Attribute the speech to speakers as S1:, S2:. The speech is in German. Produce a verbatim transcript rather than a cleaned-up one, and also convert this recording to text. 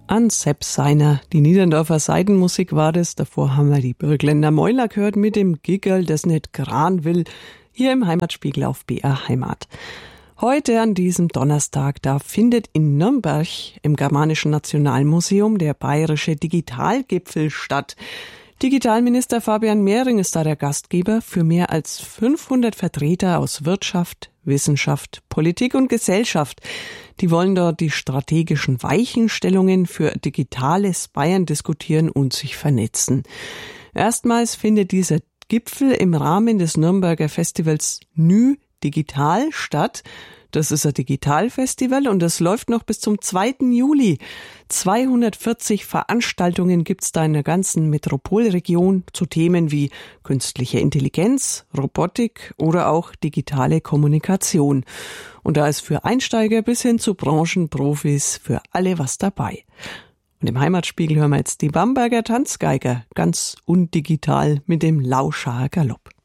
S1: an Sepp Seiner. Die Niederndorfer Seidenmusik war das. Davor haben wir die Birkländer Mäuler gehört mit dem Giggerl, das nicht gran will, hier im Heimatspiegel auf B R Heimat. Heute an diesem Donnerstag, da findet in Nürnberg im Germanischen Nationalmuseum der Bayerische Digitalgipfel statt. Digitalminister Fabian Mehring ist da der Gastgeber für mehr als fünfhundert Vertreter aus Wirtschaft, Wissenschaft, Politik und Gesellschaft. Die wollen dort die strategischen Weichenstellungen für digitales Bayern diskutieren und sich vernetzen. Erstmals findet dieser Gipfel im Rahmen des Nürnberger Festivals Nü Digital statt. Das ist ein Digitalfestival und das läuft noch bis zum zweiten Juli. zweihundertvierzig Veranstaltungen gibt's da in der ganzen Metropolregion zu Themen wie künstliche Intelligenz, Robotik oder auch digitale Kommunikation. Und da ist für Einsteiger bis hin zu Branchenprofis für alle was dabei. Und im Heimatspiegel hören wir jetzt die Bamberger Tanzgeiger, ganz undigital mit dem Lauschaer Galopp.